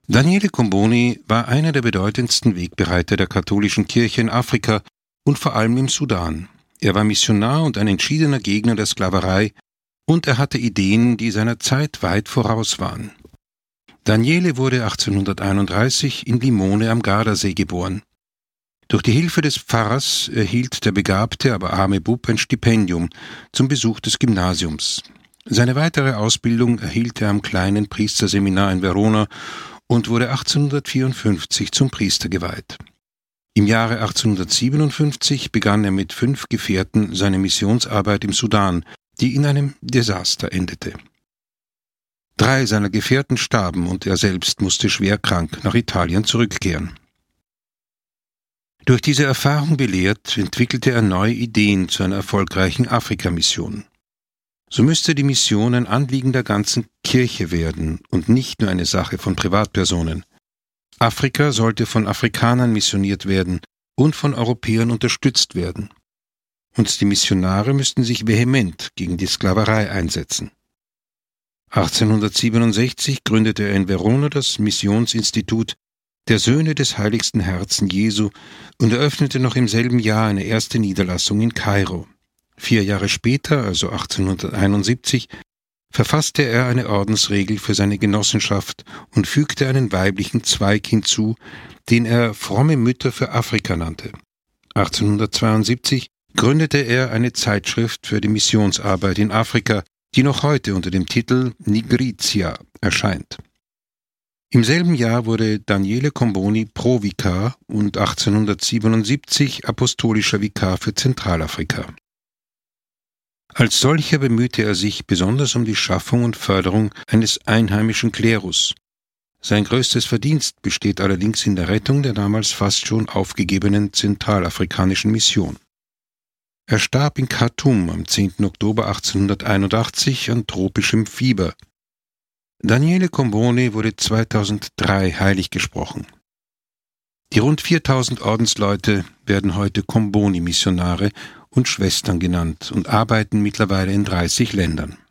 Daniele Comboni war einer der bedeutendsten Wegbereiter der katholischen Kirche in Afrika und vor allem im Sudan. Er war Missionar und ein entschiedener Gegner der Sklaverei, und er hatte Ideen, die seiner Zeit weit voraus waren. Daniele wurde 1831 in Limone am Gardasee geboren. Durch die Hilfe des Pfarrers erhielt der begabte, aber arme Bub ein Stipendium zum Besuch des Gymnasiums. Seine weitere Ausbildung erhielt er am kleinen Priesterseminar in Verona und wurde 1854 zum Priester geweiht. Im Jahre 1857 begann er mit 5 Gefährten seine Missionsarbeit im Sudan, die in einem Desaster endete. 3 seiner Gefährten starben und er selbst musste schwer krank nach Italien zurückkehren. Durch diese Erfahrung belehrt, entwickelte er neue Ideen zu einer erfolgreichen Afrikamission. So müsste die Mission ein Anliegen der ganzen Kirche werden und nicht nur eine Sache von Privatpersonen. Afrika sollte von Afrikanern missioniert werden und von Europäern unterstützt werden. Und die Missionare müssten sich vehement gegen die Sklaverei einsetzen. 1867 gründete er in Verona das Missionsinstitut der Söhne des Heiligsten Herzen Jesu und eröffnete noch im selben Jahr eine erste Niederlassung in Kairo. 4 Jahre später, also 1871, verfasste er eine Ordensregel für seine Genossenschaft und fügte einen weiblichen Zweig hinzu, den er Fromme Mütter für Afrika nannte. 1872 gründete er eine Zeitschrift für die Missionsarbeit in Afrika, die noch heute unter dem Titel Nigrizia erscheint. Im selben Jahr wurde Daniele Comboni Provikar und 1877 apostolischer Vikar für Zentralafrika. Als solcher bemühte er sich besonders um die Schaffung und Förderung eines einheimischen Klerus. Sein größtes Verdienst besteht allerdings in der Rettung der damals fast schon aufgegebenen zentralafrikanischen Mission. Er starb in Khartoum am 10. Oktober 1881 an tropischem Fieber. Daniele Comboni wurde 2003 heilig gesprochen. Die rund 4000 Ordensleute werden heute Comboni-Missionare und Schwestern genannt und arbeiten mittlerweile in 30 Ländern.